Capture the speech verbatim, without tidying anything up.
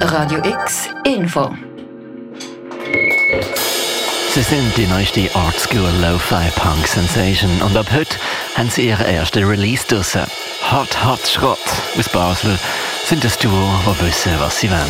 Radio X Info. Sie sind die neueste Art School Lo-Fi Punk Sensation und ab heute haben sie ihren ersten Release draussen. Hot Hot Schrott aus Basel sind das Duo, die wissen, was sie wollen.